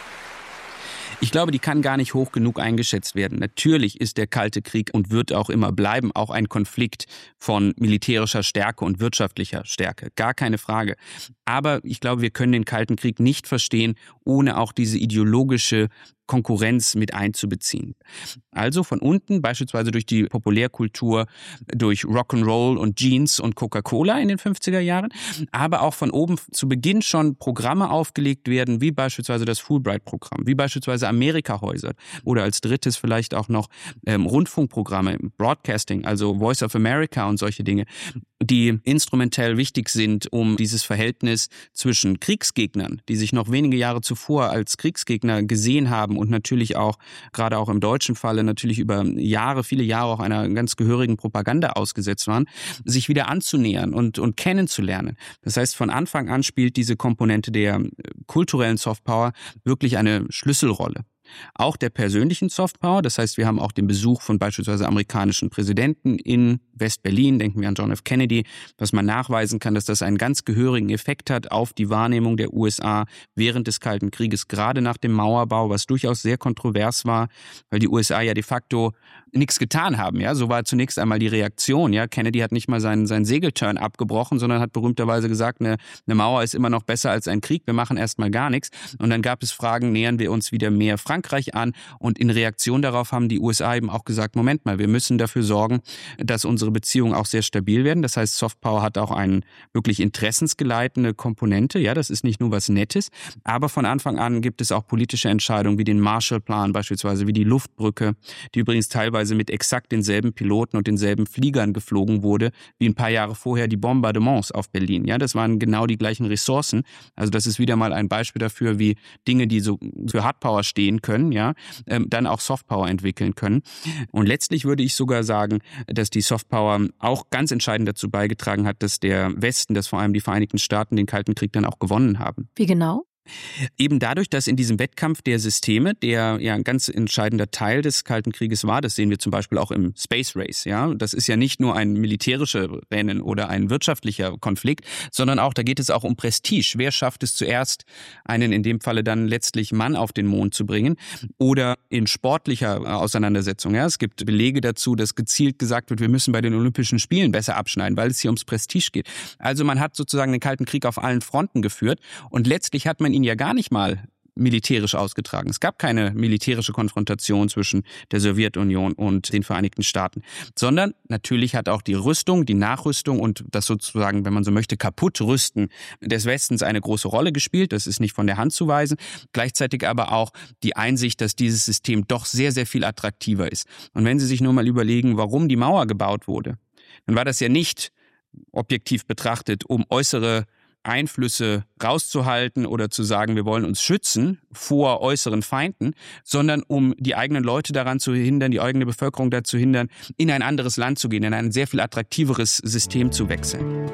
Ich glaube, die kann gar nicht hoch genug eingeschätzt werden. Natürlich ist der Kalte Krieg und wird auch immer bleiben auch ein Konflikt von militärischer Stärke und wirtschaftlicher Stärke. Gar keine Frage. Aber ich glaube, wir können den Kalten Krieg nicht verstehen, ohne auch diese ideologische Konkurrenz mit einzubeziehen. Also von unten, beispielsweise durch die Populärkultur, durch Rock'n'Roll und Jeans und Coca-Cola in den 50er Jahren, aber auch von oben zu Beginn schon Programme aufgelegt werden, wie beispielsweise das Fulbright-Programm, wie beispielsweise Amerika-Häuser oder als drittes vielleicht auch noch Rundfunkprogramme, Broadcasting, also Voice of America und solche Dinge, die instrumentell wichtig sind, um dieses Verhältnis zwischen Kriegsgegnern, die sich noch wenige Jahre zuvor als Kriegsgegner gesehen haben und natürlich auch, gerade auch im deutschen Falle, natürlich über Jahre, viele Jahre auch einer ganz gehörigen Propaganda ausgesetzt waren, sich wieder anzunähern und kennenzulernen. Das heißt, von Anfang an spielt diese Komponente der kulturellen Softpower wirklich eine Schlüsselrolle. Auch der persönlichen Softpower, das heißt, wir haben auch den Besuch von beispielsweise amerikanischen Präsidenten in West-Berlin, denken wir an John F. Kennedy, was man nachweisen kann, dass das einen ganz gehörigen Effekt hat auf die Wahrnehmung der USA während des Kalten Krieges, gerade nach dem Mauerbau, was durchaus sehr kontrovers war, weil die USA ja de facto nichts getan haben. Ja, so war zunächst einmal die Reaktion. Ja, Kennedy hat nicht mal seinen Segelturn abgebrochen, sondern hat berühmterweise gesagt, eine Mauer ist immer noch besser als ein Krieg. Wir machen erstmal gar nichts. Und dann gab es Fragen, nähern wir uns wieder mehr Frankreich an? Und in Reaktion darauf haben die USA eben auch gesagt, Moment mal, wir müssen dafür sorgen, dass unsere Beziehungen auch sehr stabil werden. Das heißt, Softpower hat auch eine wirklich interessensgeleitende Komponente. Ja, das ist nicht nur was Nettes. Aber von Anfang an gibt es auch politische Entscheidungen wie den Marshallplan beispielsweise, wie die Luftbrücke, die übrigens teilweise mit exakt denselben Piloten und denselben Fliegern geflogen wurde, wie ein paar Jahre vorher die Bombardements auf Berlin. Ja, das waren genau die gleichen Ressourcen. Also das ist wieder mal ein Beispiel dafür, wie Dinge, die so für Hardpower stehen können, ja, dann auch Softpower entwickeln können. Und letztlich würde ich sogar sagen, dass die Softpower auch ganz entscheidend dazu beigetragen hat, dass der Westen, dass vor allem die Vereinigten Staaten den Kalten Krieg dann auch gewonnen haben. Wie genau? Eben dadurch, dass in diesem Wettkampf der Systeme, der ja ein ganz entscheidender Teil des Kalten Krieges war, das sehen wir zum Beispiel auch im Space Race, ja, das ist ja nicht nur ein militärisches Rennen oder ein wirtschaftlicher Konflikt, sondern auch, da geht es auch um Prestige. Wer schafft es zuerst, einen in dem Falle dann letztlich Mann auf den Mond zu bringen oder in sportlicher Auseinandersetzung, ja, es gibt Belege dazu, dass gezielt gesagt wird, wir müssen bei den Olympischen Spielen besser abschneiden, weil es hier ums Prestige geht. Also man hat sozusagen den Kalten Krieg auf allen Fronten geführt und letztlich hat man ihn ja gar nicht mal militärisch ausgetragen. Es gab keine militärische Konfrontation zwischen der Sowjetunion und den Vereinigten Staaten, sondern natürlich hat auch die Rüstung, die Nachrüstung und das sozusagen, wenn man so möchte, Kaputtrüsten des Westens eine große Rolle gespielt. Das ist nicht von der Hand zu weisen. Gleichzeitig aber auch die Einsicht, dass dieses System doch sehr, sehr viel attraktiver ist. Und wenn Sie sich nur mal überlegen, warum die Mauer gebaut wurde, dann war das ja nicht objektiv betrachtet, um äußere Einflüsse rauszuhalten oder zu sagen, wir wollen uns schützen vor äußeren Feinden, sondern um die eigenen Leute daran zu hindern, die eigene Bevölkerung dazu hindern, in ein anderes Land zu gehen, in ein sehr viel attraktiveres System zu wechseln.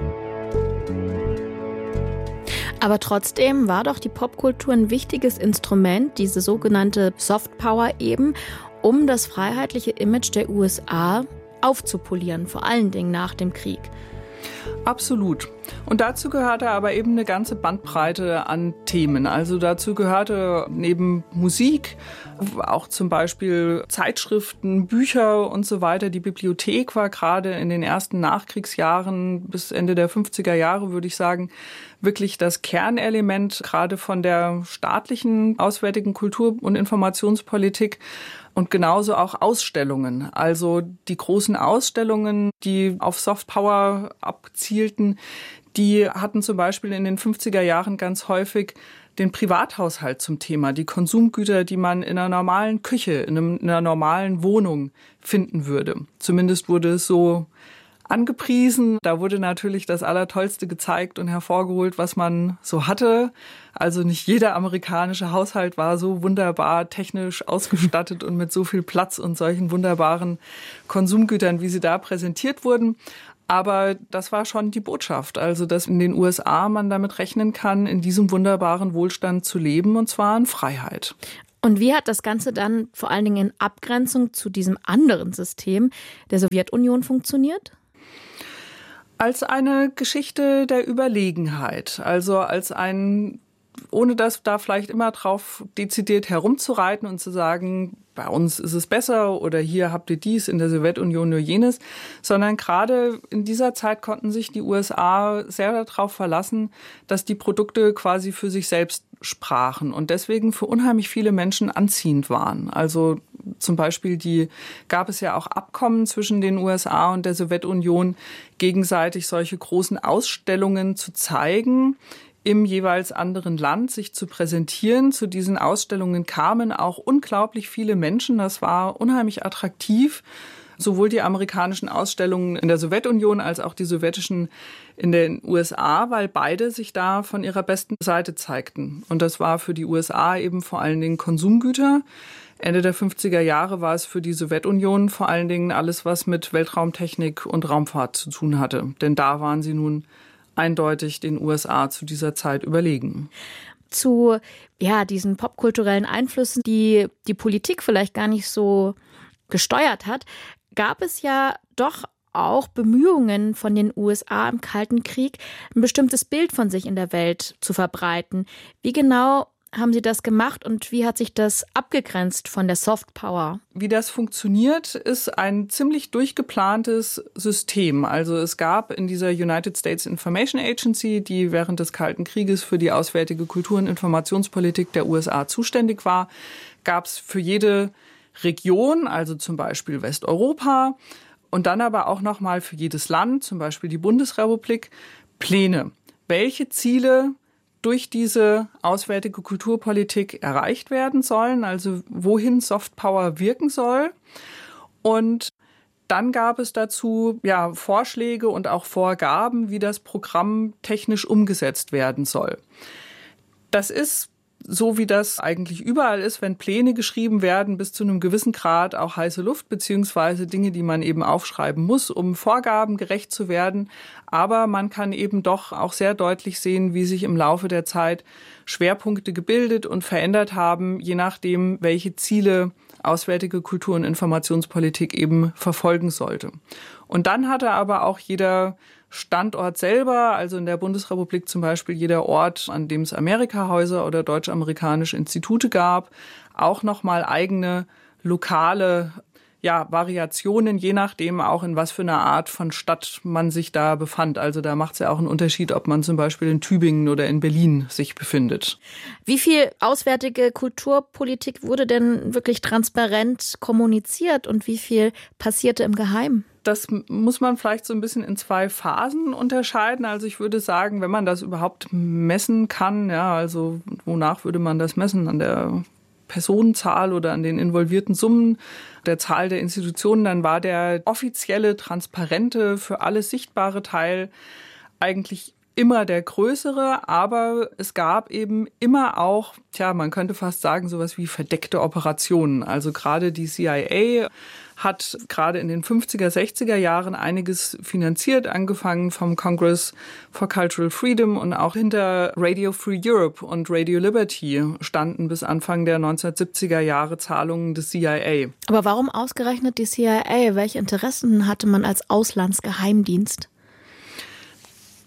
Aber trotzdem war doch die Popkultur ein wichtiges Instrument, diese sogenannte Softpower eben, um das freiheitliche Image der USA aufzupolieren, vor allen Dingen nach dem Krieg. Absolut. Und dazu gehörte aber eben eine ganze Bandbreite an Themen. Also dazu gehörte neben Musik auch zum Beispiel Zeitschriften, Bücher und so weiter. Die Bibliothek war gerade in den ersten Nachkriegsjahren bis Ende der 50er Jahre, würde ich sagen, wirklich das Kernelement gerade von der staatlichen auswärtigen Kultur- und Informationspolitik. Und genauso auch Ausstellungen, also die großen Ausstellungen, die auf Softpower abzielten, die hatten zum Beispiel in den 50er Jahren ganz häufig den Privathaushalt zum Thema, die Konsumgüter, die man in einer normalen Küche, in einer normalen Wohnung finden würde. Zumindest wurde es so angepriesen. Da wurde natürlich das Allertollste gezeigt und hervorgeholt, was man so hatte. Also nicht jeder amerikanische Haushalt war so wunderbar technisch ausgestattet und mit so viel Platz und solchen wunderbaren Konsumgütern, wie sie da präsentiert wurden. Aber das war schon die Botschaft, also dass in den USA man damit rechnen kann, in diesem wunderbaren Wohlstand zu leben, und zwar in Freiheit. Und wie hat das Ganze dann vor allen Dingen in Abgrenzung zu diesem anderen System der Sowjetunion funktioniert? Als eine Geschichte der Überlegenheit, also als ein, ohne dass da vielleicht immer drauf dezidiert herumzureiten und zu sagen, bei uns ist es besser oder hier habt ihr dies, in der Sowjetunion nur jenes, sondern gerade in dieser Zeit konnten sich die USA sehr darauf verlassen, dass die Produkte quasi für sich selbst sprachen und deswegen für unheimlich viele Menschen anziehend waren. Also zum Beispiel gab es ja auch Abkommen zwischen den USA und der Sowjetunion, gegenseitig solche großen Ausstellungen zu zeigen, im jeweils anderen Land sich zu präsentieren. Zu diesen Ausstellungen kamen auch unglaublich viele Menschen. Das war unheimlich attraktiv. Sowohl die amerikanischen Ausstellungen in der Sowjetunion als auch die sowjetischen in den USA, weil beide sich da von ihrer besten Seite zeigten. Und das war für die USA eben vor allen Dingen Konsumgüter. Ende der 50er Jahre war es für die Sowjetunion vor allen Dingen alles, was mit Weltraumtechnik und Raumfahrt zu tun hatte. Denn da waren sie nun eindeutig den USA zu dieser Zeit überlegen. Zu diesen popkulturellen Einflüssen, die die Politik vielleicht gar nicht so gesteuert hat, gab es ja doch auch Bemühungen von den USA im Kalten Krieg, ein bestimmtes Bild von sich in der Welt zu verbreiten. Wie genau haben Sie das gemacht und wie hat sich das abgegrenzt von der Soft Power? Wie das funktioniert, ist ein ziemlich durchgeplantes System. Also es gab in dieser United States Information Agency, die während des Kalten Krieges für die auswärtige Kultur- und Informationspolitik der USA zuständig war, gab es für jede Region, also zum Beispiel Westeuropa und dann aber auch nochmal für jedes Land, zum Beispiel die Bundesrepublik, Pläne. Welche Ziele durch diese auswärtige Kulturpolitik erreicht werden sollen, also wohin Softpower wirken soll. Und dann gab es dazu Vorschläge und auch Vorgaben, wie das Programm technisch umgesetzt werden soll. Das ist, so wie das eigentlich überall ist, wenn Pläne geschrieben werden, bis zu einem gewissen Grad auch heiße Luft, beziehungsweise Dinge, die man eben aufschreiben muss, um Vorgaben gerecht zu werden. Aber man kann eben doch auch sehr deutlich sehen, wie sich im Laufe der Zeit Schwerpunkte gebildet und verändert haben, je nachdem, welche Ziele auswärtige Kultur- und Informationspolitik eben verfolgen sollte. Und dann hatte aber auch jeder Standort selber, also in der Bundesrepublik zum Beispiel jeder Ort, an dem es Amerika-Häuser oder deutsch-amerikanische Institute gab, auch nochmal eigene lokale Variationen, je nachdem auch in was für einer Art von Stadt man sich da befand. Also da macht es ja auch einen Unterschied, ob man zum Beispiel in Tübingen oder in Berlin sich befindet. Wie viel auswärtige Kulturpolitik wurde denn wirklich transparent kommuniziert und wie viel passierte im Geheimen? Das muss man vielleicht so ein bisschen in zwei Phasen unterscheiden. Also ich würde sagen, wenn man das überhaupt messen kann, also wonach würde man das messen? An der Personenzahl oder an den involvierten Summen, der Zahl der Institutionen, dann war der offizielle, transparente, für alles sichtbare Teil eigentlich immer der größere, aber es gab eben immer auch, man könnte fast sagen, sowas wie verdeckte Operationen. Also gerade die CIA hat gerade in den 50er, 60er Jahren einiges finanziert, angefangen vom Congress for Cultural Freedom und auch hinter Radio Free Europe und Radio Liberty standen bis Anfang der 1970er Jahre Zahlungen des CIA. Aber warum ausgerechnet die CIA? Welche Interessen hatte man als Auslandsgeheimdienst?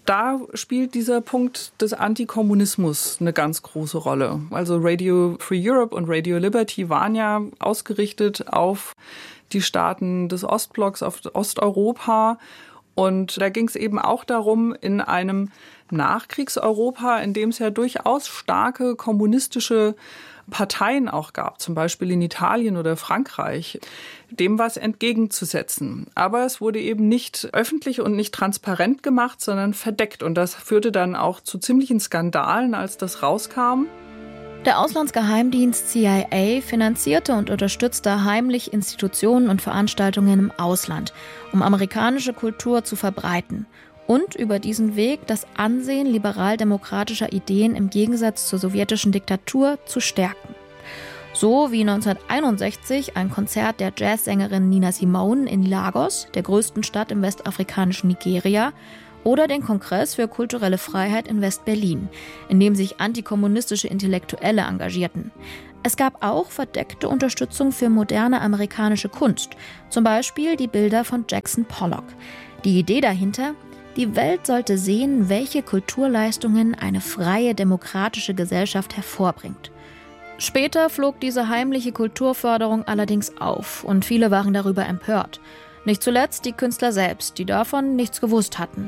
Da spielt dieser Punkt des Antikommunismus eine ganz große Rolle. Also Radio Free Europe und Radio Liberty waren ja ausgerichtet auf die Staaten des Ostblocks, auf Osteuropa. Und da ging es eben auch darum, in einem Nachkriegseuropa, in dem es ja durchaus starke kommunistische Parteien auch gab, zum Beispiel in Italien oder Frankreich, dem was entgegenzusetzen. Aber es wurde eben nicht öffentlich und nicht transparent gemacht, sondern verdeckt. Und das führte dann auch zu ziemlichen Skandalen, als das rauskam. Der Auslandsgeheimdienst CIA finanzierte und unterstützte heimlich Institutionen und Veranstaltungen im Ausland, um amerikanische Kultur zu verbreiten und über diesen Weg das Ansehen liberal-demokratischer Ideen im Gegensatz zur sowjetischen Diktatur zu stärken. So wie 1961 ein Konzert der Jazzsängerin Nina Simone in Lagos, der größten Stadt im westafrikanischen Nigeria, oder den Kongress für kulturelle Freiheit in West-Berlin, in dem sich antikommunistische Intellektuelle engagierten. Es gab auch verdeckte Unterstützung für moderne amerikanische Kunst, zum Beispiel die Bilder von Jackson Pollock. Die Idee dahinter: Die Welt sollte sehen, welche Kulturleistungen eine freie, demokratische Gesellschaft hervorbringt. Später flog diese heimliche Kulturförderung allerdings auf und viele waren darüber empört. Nicht zuletzt die Künstler selbst, die davon nichts gewusst hatten.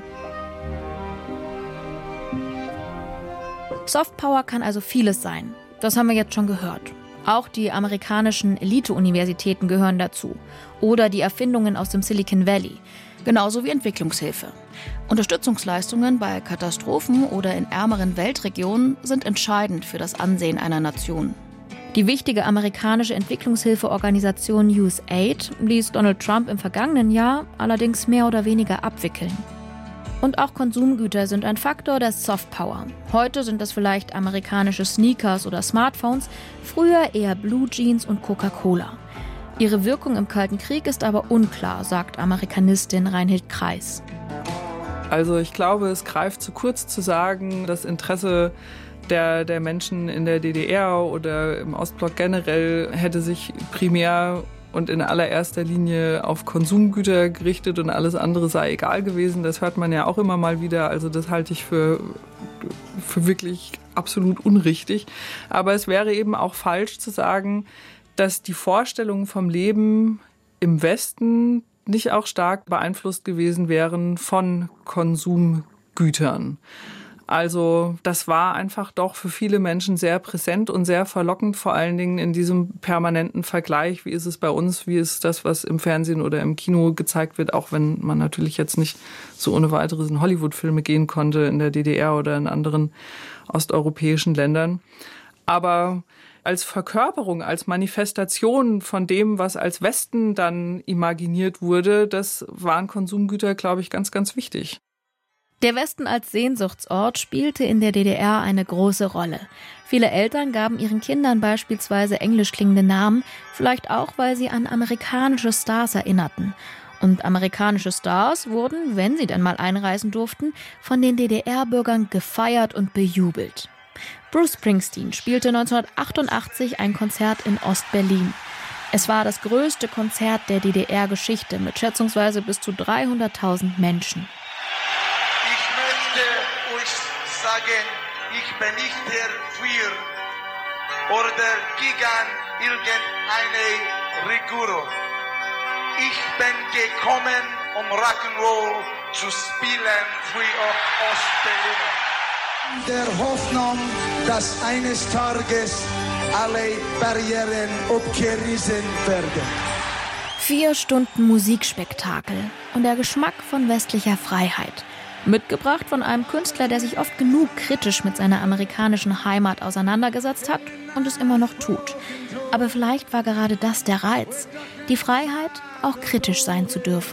Softpower kann also vieles sein. Das haben wir jetzt schon gehört. Auch die amerikanischen Elite-Universitäten gehören dazu. Oder die Erfindungen aus dem Silicon Valley. Genauso wie Entwicklungshilfe. Unterstützungsleistungen bei Katastrophen oder in ärmeren Weltregionen sind entscheidend für das Ansehen einer Nation. Die wichtige amerikanische Entwicklungshilfeorganisation USAID ließ Donald Trump im vergangenen Jahr allerdings mehr oder weniger abwickeln. Und auch Konsumgüter sind ein Faktor der Softpower. Heute sind das vielleicht amerikanische Sneakers oder Smartphones, früher eher Blue Jeans und Coca-Cola. Ihre Wirkung im Kalten Krieg ist aber unklar, sagt Amerikanistin Reinhild Kreis. Also ich glaube, es greift zu kurz zu sagen, das Interesse der Menschen in der DDR oder im Ostblock generell hätte sich primär und in allererster Linie auf Konsumgüter gerichtet und alles andere sei egal gewesen. Das hört man ja auch immer mal wieder. Also das halte ich für wirklich absolut unrichtig. Aber es wäre eben auch falsch zu sagen, dass die Vorstellungen vom Leben im Westen nicht auch stark beeinflusst gewesen wären von Konsumgütern. Also das war einfach doch für viele Menschen sehr präsent und sehr verlockend, vor allen Dingen in diesem permanenten Vergleich. Wie ist es bei uns? Wie ist das, was im Fernsehen oder im Kino gezeigt wird? Auch wenn man natürlich jetzt nicht so ohne weiteres in Hollywood-Filme gehen konnte in der DDR oder in anderen osteuropäischen Ländern. Aber als Verkörperung, als Manifestation von dem, was als Westen dann imaginiert wurde, das waren Konsumgüter, glaube ich, ganz, ganz wichtig. Der Westen als Sehnsuchtsort spielte in der DDR eine große Rolle. Viele Eltern gaben ihren Kindern beispielsweise englisch klingende Namen, vielleicht auch, weil sie an amerikanische Stars erinnerten. Und amerikanische Stars wurden, wenn sie denn mal einreisen durften, von den DDR-Bürgern gefeiert und bejubelt. Bruce Springsteen spielte 1988 ein Konzert in Ost-Berlin. Es war das größte Konzert der DDR-Geschichte mit schätzungsweise bis zu 300.000 Menschen. Sagen, ich bin nicht der Führer oder gegen irgendeine Regierung. Ich bin gekommen, um Rock'n'Roll zu spielen für Ostberliner. Der Hoffnung, dass eines Tages alle Barrieren abgerissen werden. 4 Stunden Musikspektakel und der Geschmack von westlicher Freiheit. Mitgebracht von einem Künstler, der sich oft genug kritisch mit seiner amerikanischen Heimat auseinandergesetzt hat und es immer noch tut. Aber vielleicht war gerade das der Reiz, die Freiheit, auch kritisch sein zu dürfen.